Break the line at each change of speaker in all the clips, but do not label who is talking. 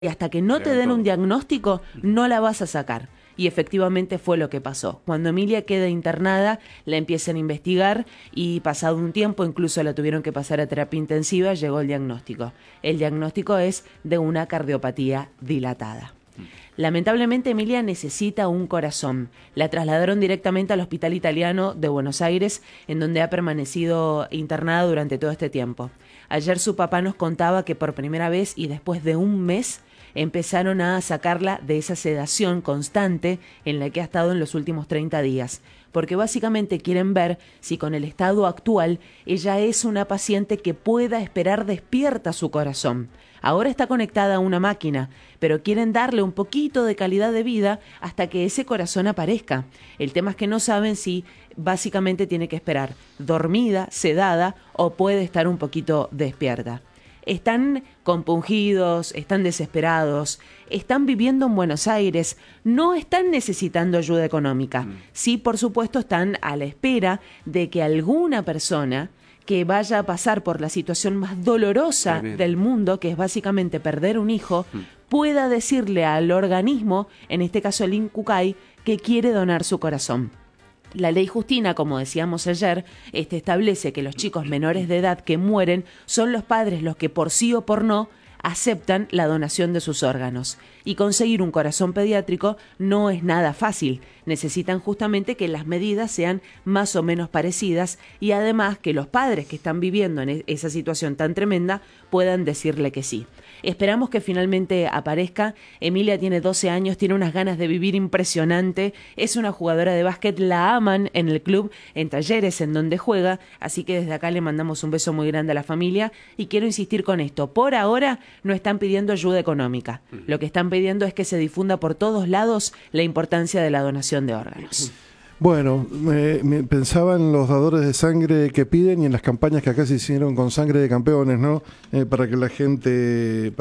y hasta que no te den un diagnóstico, no la vas a sacar. Y efectivamente fue lo que pasó. Cuando Emilia queda internada, la empiezan a investigar y pasado un tiempo, incluso la tuvieron que pasar a terapia intensiva, llegó el diagnóstico. El diagnóstico es de una cardiopatía dilatada. Lamentablemente Emilia necesita un corazón. La trasladaron directamente al Hospital Italiano de Buenos Aires, en donde ha permanecido internada durante todo este tiempo. Ayer su papá nos contaba que por primera vez y después de un mes empezaron a sacarla de esa sedación constante en la que ha estado en los últimos 30 días, porque básicamente quieren ver si con el estado actual ella es una paciente que pueda esperar despierta su corazón. Ahora está conectada a una máquina, pero quieren darle un poquito de calidad de vida hasta que ese corazón aparezca. El tema es que no saben si básicamente tiene que esperar dormida, sedada o puede estar un poquito despierta. Están compungidos, están desesperados, están viviendo en Buenos Aires, no están necesitando ayuda económica. Sí, por supuesto, están a la espera de que alguna persona que vaya a pasar por la situación más dolorosa del mundo, que es básicamente perder un hijo, pueda decirle al organismo, en este caso el INCUCAI, que quiere donar su corazón. La ley Justina, como decíamos ayer, establece que los chicos menores de edad que mueren son los padres los que por sí o por no aceptan la donación de sus órganos. Y conseguir un corazón pediátrico no es nada fácil. Necesitan justamente que las medidas sean más o menos parecidas y además que los padres que están viviendo en esa situación tan tremenda puedan decirle que sí. Esperamos que finalmente aparezca. Emilia tiene 12 años, tiene unas ganas de vivir impresionante, es una jugadora de básquet, la aman en el club, en Talleres, en donde juega, así que desde acá le mandamos un beso muy grande a la familia y quiero insistir con esto. Por ahora no están pidiendo ayuda económica, lo que están pidiendo es que se difunda por todos lados la importancia de la donación de órganos.
Bueno, me pensaba en los dadores de sangre que piden y en las campañas que acá se hicieron con sangre de campeones, ¿no? Para que la gente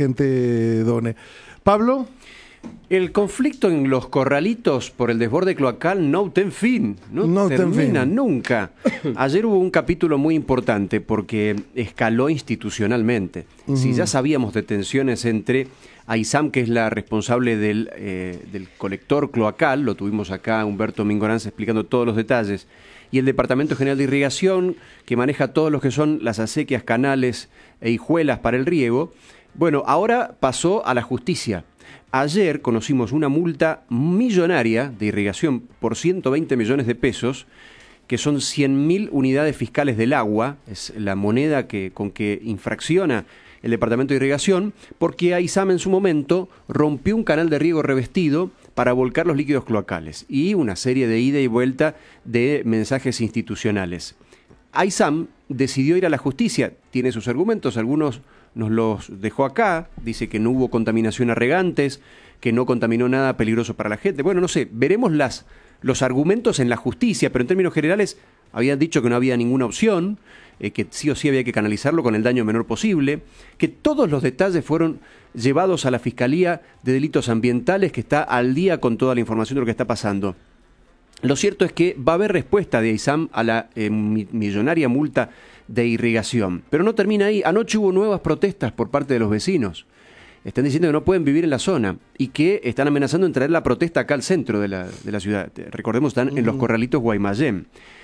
done. Pablo.
El conflicto en los corralitos por el desborde cloacal no ten fin, no termina nunca. Ayer hubo un capítulo muy importante porque escaló institucionalmente. Si ya sabíamos de tensiones entre Aysam, que es la responsable del colector cloacal, lo tuvimos acá Humberto Mingorance explicando todos los detalles, y el Departamento General de Irrigación, que maneja todos los que son las acequias, canales e hijuelas para el riego. Bueno, ahora pasó a la justicia. Ayer conocimos una multa millonaria de irrigación por 120 millones de pesos, que son 100.000 unidades fiscales del agua, es la moneda con que infracciona el Departamento de Irrigación, porque Aysam en su momento rompió un canal de riego revestido para volcar los líquidos cloacales y una serie de ida y vuelta de mensajes institucionales. Aysam decidió ir a la justicia, tiene sus argumentos, algunos nos los dejó acá, dice que no hubo contaminación a regantes, que no contaminó nada peligroso para la gente. Bueno, no sé, veremos los argumentos en la justicia, pero en términos generales habían dicho que no había ninguna opción, que sí o sí había que canalizarlo con el daño menor posible, que todos los detalles fueron llevados a la Fiscalía de Delitos Ambientales, que está al día con toda la información de lo que está pasando. Lo cierto es que va a haber respuesta de Aysam a la millonaria multa de irrigación. Pero no termina ahí. Anoche hubo nuevas protestas por parte de los vecinos. Están diciendo que no pueden vivir en la zona y que están amenazando en traer la protesta acá al centro de la ciudad. Recordemos, están en los corralitos Guaymallén.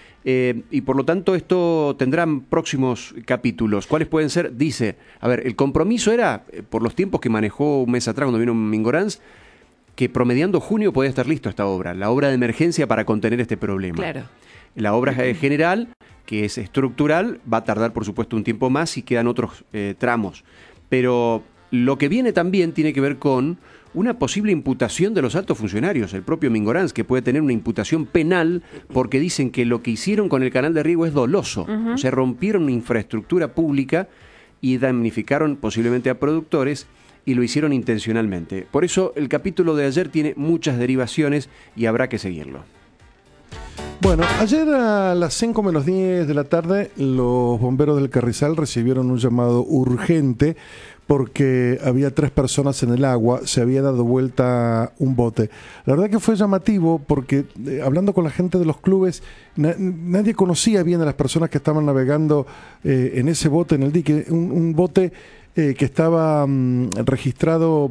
Y por lo tanto esto tendrán próximos capítulos. ¿Cuáles pueden ser? Dice, a ver, el compromiso era, por los tiempos que manejó un mes atrás cuando vino Mingorance, que promediando junio podía estar listo esta obra, la obra de emergencia para contener este problema.
Claro.
La obra general, que es estructural, va a tardar por supuesto un tiempo más y quedan otros tramos. Pero lo que viene también tiene que ver con una posible imputación de los altos funcionarios, el propio Mingorance, que puede tener una imputación penal porque dicen que lo que hicieron con el canal de riego es doloso. O sea, rompieron infraestructura pública y damnificaron posiblemente a productores y lo hicieron intencionalmente. Por eso el capítulo de ayer tiene muchas derivaciones y habrá que seguirlo.
Bueno, ayer a las 5 menos 10 de la tarde los bomberos del Carrizal recibieron un llamado urgente porque había 3 personas en el agua, se había dado vuelta un bote. La verdad que fue llamativo porque hablando con la gente de los clubes, nadie conocía bien a las personas que estaban navegando en ese bote, en el dique, un bote que estaba registrado